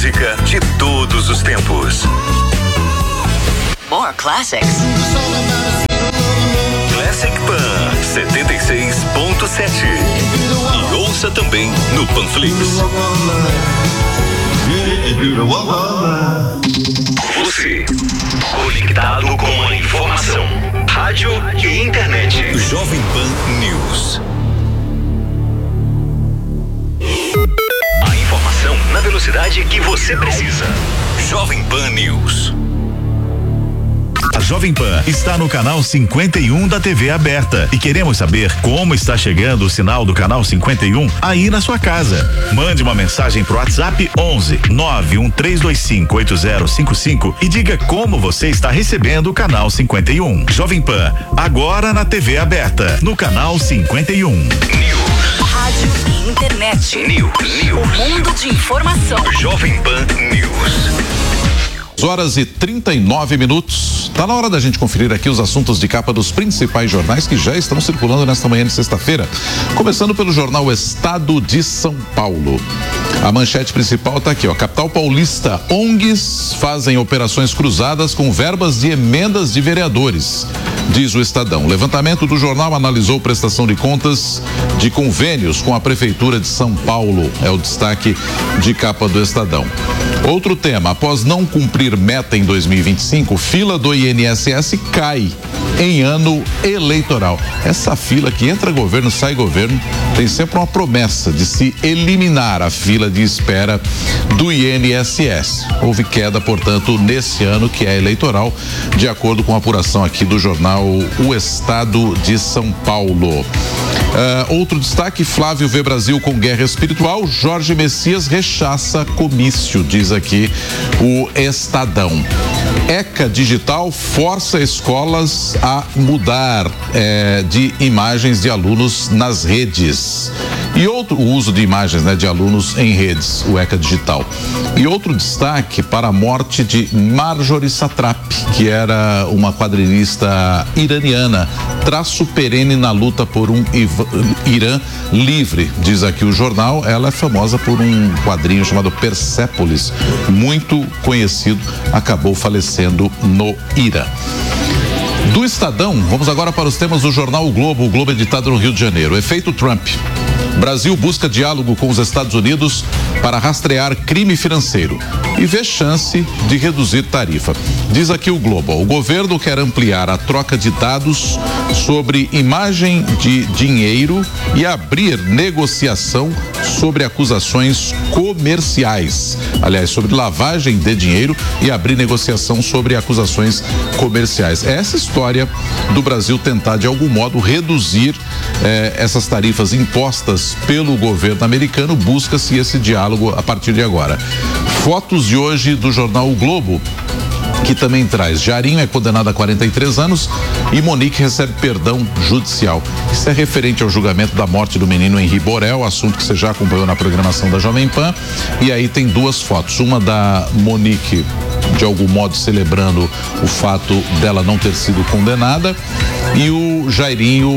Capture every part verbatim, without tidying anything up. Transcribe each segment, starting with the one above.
música de todos os tempos. More classics. Classic Pan setenta e seis ponto sete. E ouça também no Panflix. Você, conectado com a informação, rádio e internet. Jovem Pan News. A informação na velocidade que você precisa. Jovem Pan News. A Jovem Pan está no canal cinquenta e um da T V aberta e queremos saber como está chegando o sinal do canal cinquenta e um aí na sua casa. Mande uma mensagem pro WhatsApp onze nove um três dois cinco oito zero cinco cinco e diga como você está recebendo o canal cinquenta e um. Jovem Pan, agora na T V aberta, no canal cinquenta e um. News. Rádio e internet. News. News. O mundo de informação. Jovem Pan News. Horas e trinta e nove minutos. Tá na hora da gente conferir aqui os assuntos de capa dos principais jornais que já estão circulando nesta manhã de sexta-feira. Começando pelo jornal Estado de São Paulo. A manchete principal tá aqui, ó. Capital paulista, O N Gs fazem operações cruzadas com verbas de emendas de vereadores. Diz o Estadão. O levantamento do jornal analisou prestação de contas de convênios com a Prefeitura de São Paulo. É o destaque de capa do Estadão. Outro tema, após não cumprir meta em dois mil e vinte e cinco, fila do I N S S cai em ano eleitoral. Essa fila que entra governo, sai governo, tem sempre uma promessa de se eliminar a fila de espera do I N S S. Houve queda, portanto, nesse ano que é eleitoral, de acordo com a apuração aqui do jornal O Estado de São Paulo. Uh, outro destaque, Flávio vê Brasil com guerra espiritual, Jorge Messias rechaça comício, diz aqui o Estadão. ECA Digital força escolas a mudar eh, de imagens de alunos nas redes. E outro, o uso de imagens, né, de alunos em redes, o ECA Digital. E outro destaque para a morte de Marjorie Satrapi, que era uma quadrinista iraniana, traço perene na luta por um Irã livre, diz aqui o jornal. Ela é famosa por um quadrinho chamado Persépolis, muito conhecido, acabou falecendo no Irã. Do Estadão, vamos agora para os temas do jornal O Globo, o Globo editado no Rio de Janeiro. Efeito Trump. Brasil busca diálogo com os Estados Unidos para rastrear crime financeiro e vê chance de reduzir tarifa. Diz aqui o Globo, o governo quer ampliar a troca de dados sobre imagem de dinheiro e abrir negociação sobre acusações comerciais. Aliás, sobre lavagem de dinheiro e abrir negociação sobre acusações comerciais. É essa história do Brasil tentar, de algum modo, reduzir eh, essas tarifas impostas pelo governo americano. Busca-se esse diálogo a partir de agora. Fotos de hoje do jornal O Globo, que também traz: Jarinho é condenado a quarenta e três anos e Monique recebe perdão judicial. Isso é referente ao julgamento da morte do menino Henri Borel, assunto que você já acompanhou na programação da Jovem Pan. E aí tem duas fotos, uma da Monique, de algum modo celebrando o fato dela não ter sido condenada, e o Jairinho,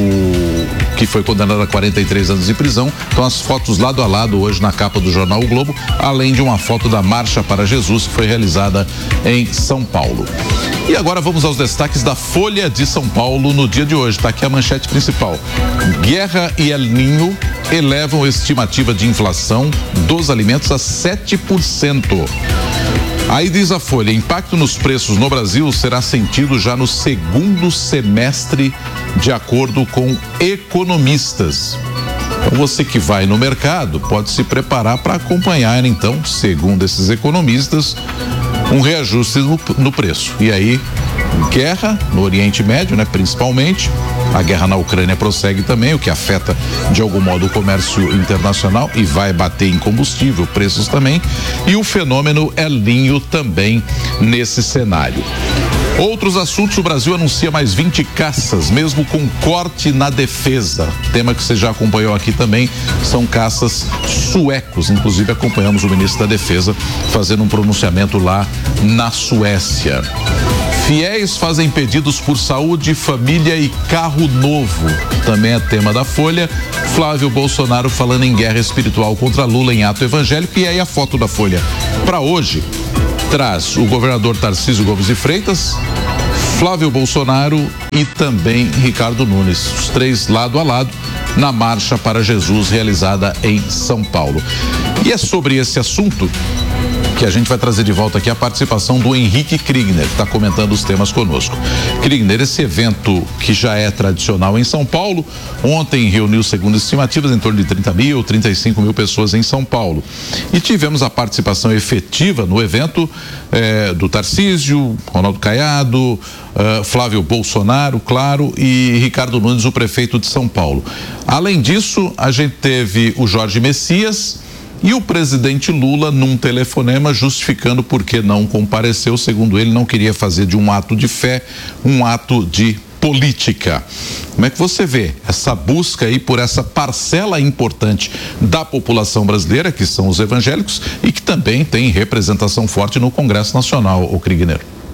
o que foi condenado a quarenta e três anos de prisão. Então as fotos lado a lado hoje na capa do jornal O Globo, além de uma foto da Marcha para Jesus, que foi realizada em São Paulo. E agora vamos aos destaques da Folha de São Paulo no dia de hoje. Está aqui a manchete principal. Guerra e El Niño elevam a estimativa de inflação dos alimentos a sete por cento. Aí diz a Folha, impacto nos preços no Brasil será sentido já no segundo semestre, de acordo com economistas. Então você que vai no mercado pode se preparar para acompanhar, então, segundo esses economistas, um reajuste no, no preço. E aí, guerra no Oriente Médio, né, principalmente. A guerra na Ucrânia prossegue também, o que afeta de algum modo o comércio internacional e vai bater em combustível, preços também. E o fenômeno El Niño também nesse cenário. Outros assuntos, o Brasil anuncia mais vinte caças, mesmo com corte na defesa. Tema que você já acompanhou aqui também, são caças suecos. Inclusive acompanhamos o ministro da Defesa fazendo um pronunciamento lá na Suécia. Fiéis fazem pedidos por saúde, família e carro novo. Também é tema da Folha. Flávio Bolsonaro falando em guerra espiritual contra Lula em ato evangélico. E aí a foto da Folha para hoje traz o governador Tarcísio Gomes de Freitas, Flávio Bolsonaro e também Ricardo Nunes, os três lado a lado na Marcha para Jesus realizada em São Paulo. E é sobre esse assunto que a gente vai trazer de volta aqui a participação do Henrique Kriegner, que está comentando os temas conosco. Kriegner, esse evento que já é tradicional em São Paulo, ontem reuniu, segundo estimativas, em torno de trinta mil, trinta e cinco mil pessoas em São Paulo. E tivemos a participação efetiva no evento eh, do Tarcísio, Ronaldo Caiado, Uh, Flávio Bolsonaro, claro, e Ricardo Nunes, o prefeito de São Paulo. Além disso, a gente teve o Jorge Messias e o presidente Lula num telefonema justificando por que não compareceu. Segundo ele, não queria fazer de um ato de fé um ato de política. Como é que você vê essa busca aí por essa parcela importante da população brasileira, que são os evangélicos, e que também tem representação forte no Congresso Nacional, o Kriegner?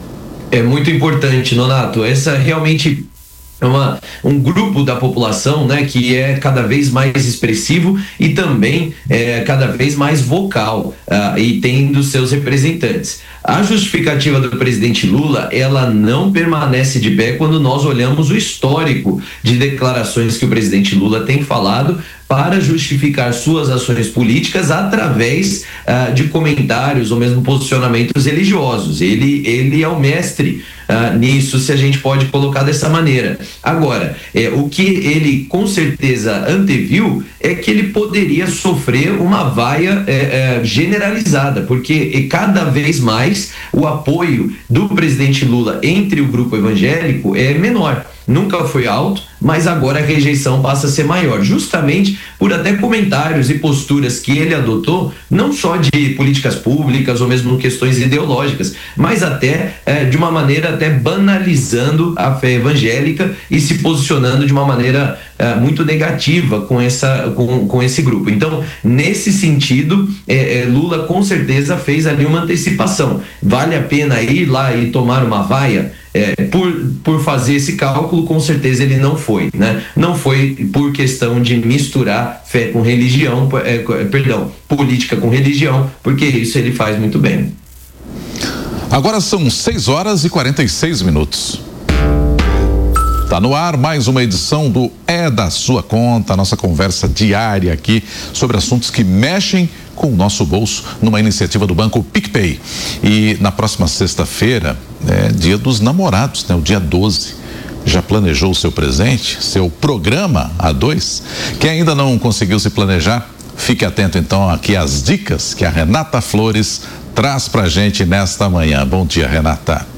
É muito importante, Nonato. Essa realmente é uma, um grupo da população, né, que é cada vez mais expressivo e também é cada vez mais vocal uh, e tem dos seus representantes. A justificativa do presidente Lula, ela não permanece de pé quando nós olhamos o histórico de declarações que o presidente Lula tem falado para justificar suas ações políticas através uh, de comentários ou mesmo posicionamentos religiosos. Ele, ele é o mestre uh, nisso, se a gente pode colocar dessa maneira. Agora, é, o que ele com certeza anteviu é que ele poderia sofrer uma vaia é, é, generalizada, porque cada vez mais o apoio do presidente Lula entre o grupo evangélico é menor. Nunca foi alto, mas agora a rejeição passa a ser maior, justamente por até comentários e posturas que ele adotou, não só de políticas públicas ou mesmo questões ideológicas, mas até é, de uma maneira até banalizando a fé evangélica e se posicionando de uma maneira é, muito negativa com, essa, com, com esse grupo. Então, nesse sentido, é, é, Lula com certeza fez ali uma antecipação. Vale a pena ir lá e tomar uma vaia? É, por, por fazer esse cálculo, com certeza ele não foi, né? Não foi por questão de misturar fé com religião, é, perdão, política com religião, porque isso ele faz muito bem. Agora são seis horas e quarenta e seis minutos. Tá no ar mais uma edição do É da Sua Conta, a nossa conversa diária aqui sobre assuntos que mexem com o nosso bolso, numa iniciativa do Banco PicPay. E na próxima sexta-feira é dia dos namorados, né? O dia doze. Já planejou o seu presente, seu programa A dois? Quem ainda não conseguiu se planejar, fique atento então aqui às dicas que a Renata Flores traz pra gente nesta manhã. Bom dia, Renata.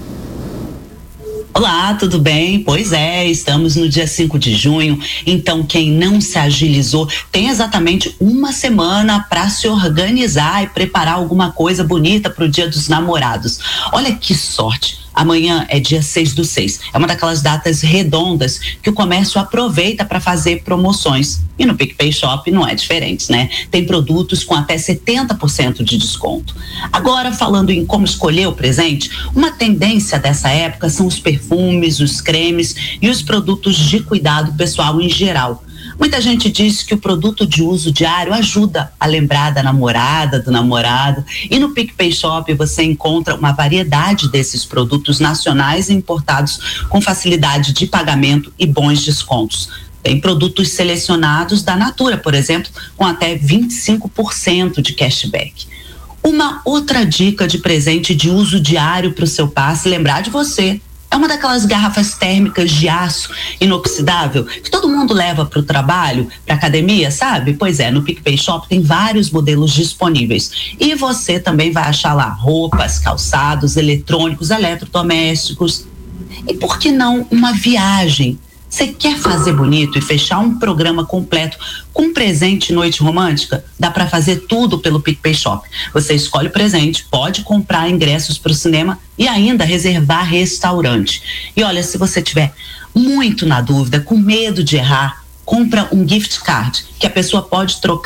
Olá, tudo bem? Pois é, estamos no dia cinco de junho, então quem não se agilizou tem exatamente uma semana para se organizar e preparar alguma coisa bonita para o Dia dos Namorados. Olha que sorte! Amanhã é dia seis do seis. É uma daquelas datas redondas que o comércio aproveita para fazer promoções. E no PicPay Shop não é diferente, né? Tem produtos com até setenta por cento de desconto. Agora, falando em como escolher o presente, uma tendência dessa época são os perfumes, os cremes e os produtos de cuidado pessoal em geral. Muita gente diz que o produto de uso diário ajuda a lembrar da namorada, do namorado. E no PicPay Shop você encontra uma variedade desses produtos nacionais e importados com facilidade de pagamento e bons descontos. Tem produtos selecionados da Natura, por exemplo, com até vinte e cinco por cento de cashback. Uma outra dica de presente de uso diário para o seu par, se lembrar de você. É uma daquelas garrafas térmicas de aço inoxidável que todo mundo leva para o trabalho, para academia, sabe? Pois é, no PicPay Shop tem vários modelos disponíveis. E você também vai achar lá roupas, calçados, eletrônicos, eletrodomésticos. E por que não uma viagem? Você quer fazer bonito e fechar um programa completo com presente noite romântica? Dá para fazer tudo pelo PicPay Shop. Você escolhe o presente, pode comprar ingressos para o cinema e ainda reservar restaurante. E olha, se você tiver muito na dúvida, com medo de errar, compra um gift card que a pessoa pode trocar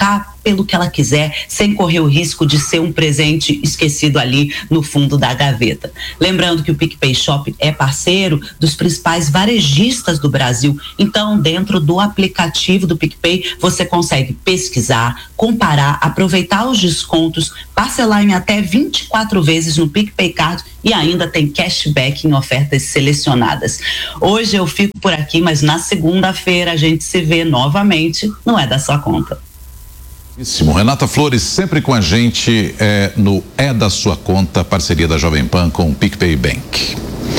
pelo que ela quiser, sem correr o risco de ser um presente esquecido ali no fundo da gaveta. Lembrando que o PicPay Shop é parceiro dos principais varejistas do Brasil, então dentro do aplicativo do PicPay você consegue pesquisar, comparar, aproveitar os descontos, parcelar em até vinte e quatro vezes no PicPay Card e ainda tem cashback em ofertas selecionadas. Hoje eu fico por aqui, mas na segunda-feira a gente se vê novamente, não é da sua conta. Renata Flores sempre com a gente é, no É da Sua Conta, parceria da Jovem Pan com o PicPay Bank.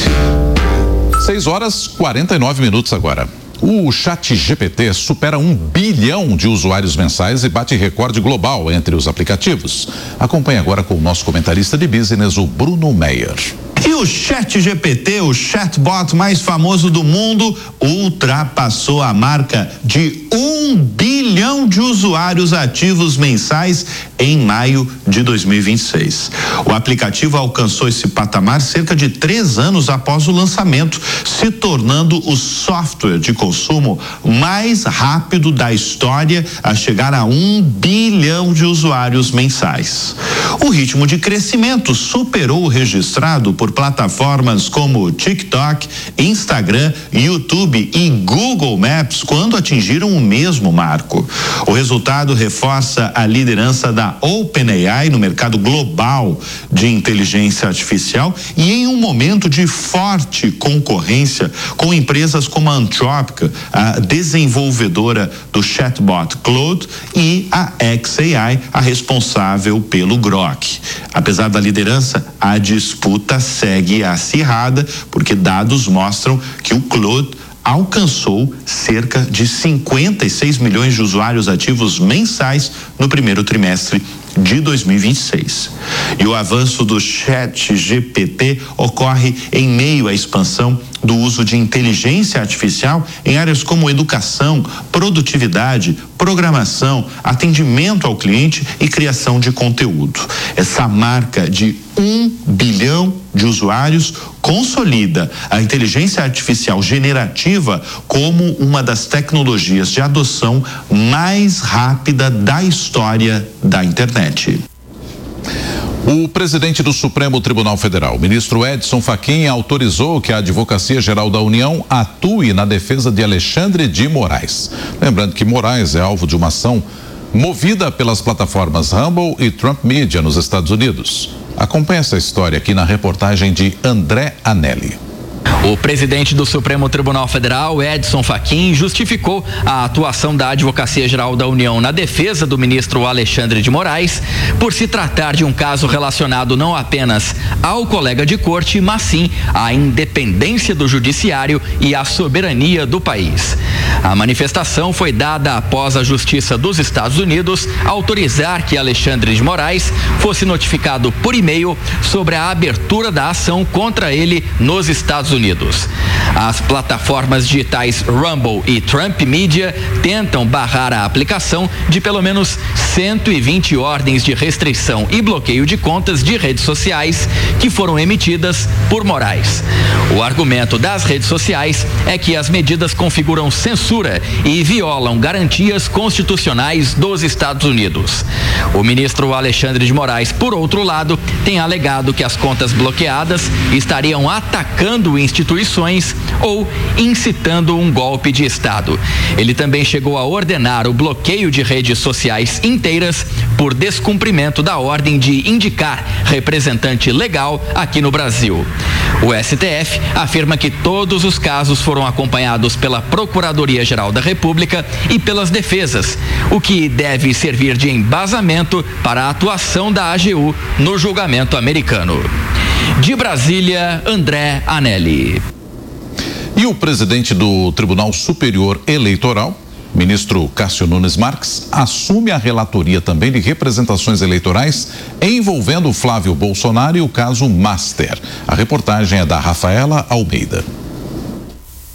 seis horas e quarenta e nove minutos agora. O Chat G P T supera um bilhão de usuários mensais e bate recorde global entre os aplicativos. Acompanhe agora com o nosso comentarista de business, o Bruno Meyer. E o Chat G P T, o chatbot mais famoso do mundo, ultrapassou a marca de um bilhão de usuários ativos mensais em maio de dois mil e vinte e seis. O aplicativo alcançou esse patamar cerca de três anos após o lançamento, se tornando o software de consumo mais rápido da história a chegar a um bilhão de usuários mensais. O ritmo de crescimento superou o registrado por plataformas como TikTok, Instagram, YouTube e Google Maps quando atingiram o mesmo marco. O resultado reforça a liderança da OpenAI no mercado global de inteligência artificial e em um momento de forte concorrência com empresas como a Anthropic, a desenvolvedora do chatbot Claude, e a xAI, a responsável pelo Grok. Apesar da liderança, a disputa segue acirrada, porque dados mostram que o Claude alcançou cerca de cinquenta e seis milhões de usuários ativos mensais no primeiro trimestre de dois mil e vinte e seis. E o avanço do Chat G P T ocorre em meio à expansão do uso de inteligência artificial em áreas como educação, produtividade, programação, atendimento ao cliente e criação de conteúdo. Essa marca de um bilhão de usuários consolida a inteligência artificial generativa como uma das tecnologias de adoção mais rápida da história da internet. O presidente do Supremo Tribunal Federal, ministro Edson Fachin, autorizou que a Advocacia Geral da União atue na defesa de Alexandre de Moraes. Lembrando que Moraes é alvo de uma ação movida pelas plataformas Rumble e Trump Media nos Estados Unidos. Acompanhe essa história aqui na reportagem de André Anelli. O presidente do Supremo Tribunal Federal, Edson Fachin, justificou a atuação da Advocacia Geral da União na defesa do ministro Alexandre de Moraes por se tratar de um caso relacionado não apenas ao colega de corte, mas sim à independência do judiciário e à soberania do país. A manifestação foi dada após a Justiça dos Estados Unidos autorizar que Alexandre de Moraes fosse notificado por e-mail sobre a abertura da ação contra ele nos Estados Unidos. As plataformas digitais Rumble e Trump Media tentam barrar a aplicação de pelo menos cento e vinte ordens de restrição e bloqueio de contas de redes sociais que foram emitidas por Moraes. O argumento das redes sociais é que as medidas configuram censura e violam garantias constitucionais dos Estados Unidos. O ministro Alexandre de Moraes, por outro lado, tem alegado que as contas bloqueadas estariam atacando instituições ou incitando um golpe de Estado. Ele também chegou a ordenar o bloqueio de redes sociais inteiras por descumprimento da ordem de indicar representante legal aqui no Brasil. O S T F afirma que todos os casos foram acompanhados pela Procuradoria-Geral da República e pelas defesas, o que deve servir de embasamento para a atuação da A G U no julgamento americano. De Brasília, André Anelli. E o presidente do Tribunal Superior Eleitoral, ministro Cássio Nunes Marques, assume a relatoria também de representações eleitorais envolvendo Flávio Bolsonaro e o caso Master. A reportagem é da Rafaela Almeida.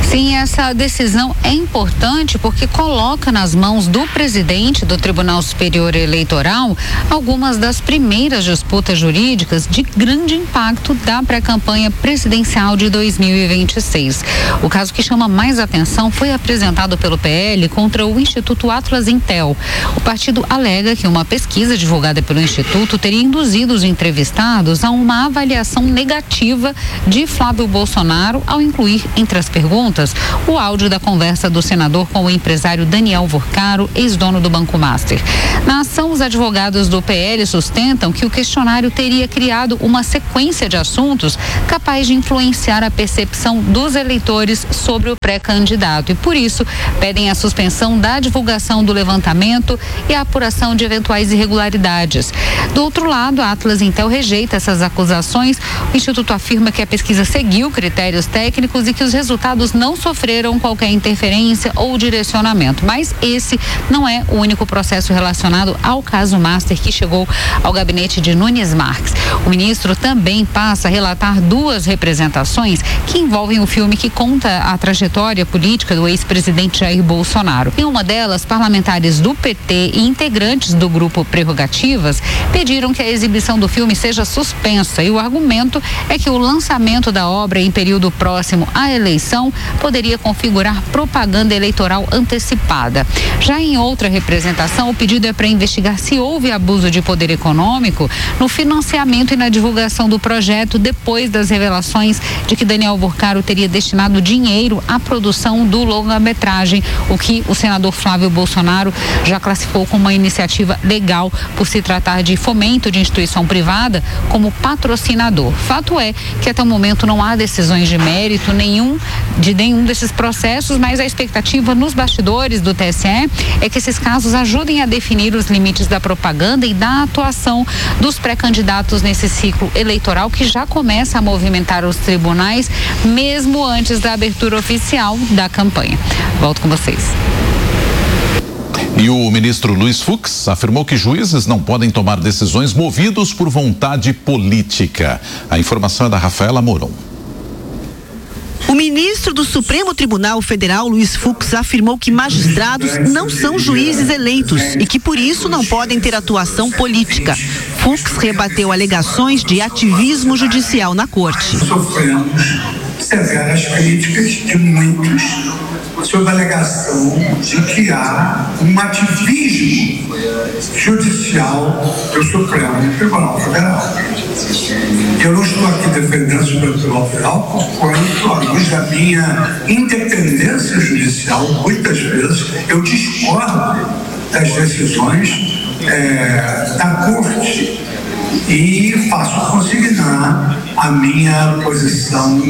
Sim, essa decisão é importante porque coloca nas mãos do presidente do Tribunal Superior Eleitoral algumas das primeiras disputas jurídicas de grande impacto da pré-campanha presidencial de dois mil e vinte e seis. O caso que chama mais atenção foi apresentado pelo P L contra o Instituto Atlas Intel. O partido alega que uma pesquisa divulgada pelo Instituto teria induzido os entrevistados a uma avaliação negativa de Flávio Bolsonaro ao incluir entre as perguntas o áudio da conversa do senador com o empresário Daniel Vorcaro, ex-dono do Banco Master. Na ação, os advogados do P L sustentam que o questionário teria criado uma sequência de assuntos capaz de influenciar a percepção dos eleitores sobre o pré-candidato e, por isso, pedem a suspensão da divulgação do levantamento e a apuração de eventuais irregularidades. Do outro lado, a Atlas Intel rejeita essas acusações. O Instituto afirma que a pesquisa seguiu critérios técnicos e que os resultados não sofreram qualquer interferência ou direcionamento. Mas esse não é o único processo relacionado ao caso Master que chegou ao gabinete de Nunes Marques. O ministro também passa a relatar duas representações que envolvem o filme que conta a trajetória política do ex-presidente Jair Bolsonaro. Em uma delas, parlamentares do P T e integrantes do grupo Prerrogativas pediram que a exibição do filme seja suspensa e o argumento é que o lançamento da obra em período próximo à eleição poderia configurar propaganda eleitoral antecipada. Já em outra representação, o pedido é para investigar se houve abuso de poder econômico no financiamento e na divulgação do projeto depois das revelações de que Daniel Vorcaro teria destinado dinheiro à produção do longa-metragem, o que o senador Flávio Bolsonaro já classificou como uma iniciativa legal por se tratar de fomento de instituição privada como patrocinador. Fato é que até o momento não há decisões de mérito nenhum de nenhum desses processos, mas a expectativa nos bastidores do T S E é que esses casos ajudem a definir os limites da propaganda e da atuação dos pré-candidatos nesse ciclo eleitoral que já começa a movimentar os tribunais, mesmo antes da abertura oficial da campanha. Volto com vocês. E o ministro Luiz Fux afirmou que juízes não podem tomar decisões movidos por vontade política. A informação é da Rafaela Moron. O ministro do Supremo Tribunal Federal, Luiz Fux, afirmou que magistrados não são juízes eleitos e que por isso não podem ter atuação política. Fux rebateu alegações de ativismo judicial na corte. Sofremos severas críticas de muitos sob a alegação de que há um ativismo judicial do Supremo Tribunal Federal. Eu não estou aqui defendendo o Supremo Tribunal Federal quanto à luz da minha independência judicial. Muitas vezes eu discordo das decisões é, da Corte e faço consignar a minha posição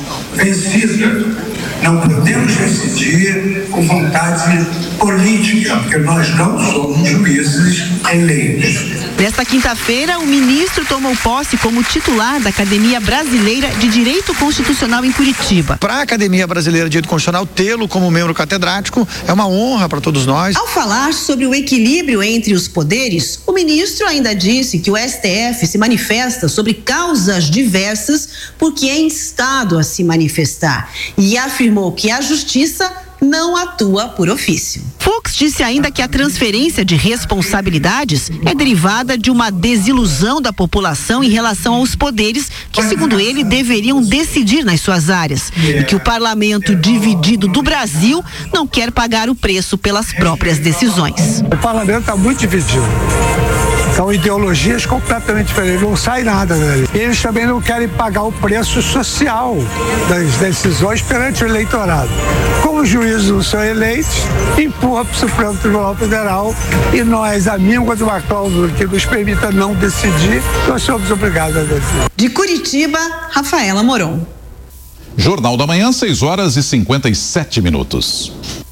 vencida. Não podemos decidir com vontade política, porque nós não somos juízes eleitos. Nesta quinta-feira, o ministro tomou posse como titular da Academia Brasileira de Direito Constitucional em Curitiba. Para a Academia Brasileira de Direito Constitucional, tê-lo como membro catedrático é uma honra para todos nós. Ao falar sobre o equilíbrio entre os poderes, o ministro ainda disse que o S T F se manifesta sobre causas diversas porque é instado a se manifestar e afirmou que a Justiça não atua por ofício. Fux disse ainda que a transferência de responsabilidades é derivada de uma desilusão da população em relação aos poderes que, segundo ele, deveriam decidir nas suas áreas e que o parlamento dividido do Brasil não quer pagar o preço pelas próprias decisões. O parlamento está muito dividido. São ideologias completamente diferentes, não sai nada dali. Eles também não querem pagar o preço social das decisões perante o eleitorado. Como os juízes não são eleitos, empurra para o Supremo Tribunal Federal e nós, a míngua de uma cláusula que nos permita não decidir, nós somos obrigados a decidir. De Curitiba, Rafaela Moron. Jornal da Manhã, seis horas e cinquenta e sete minutos.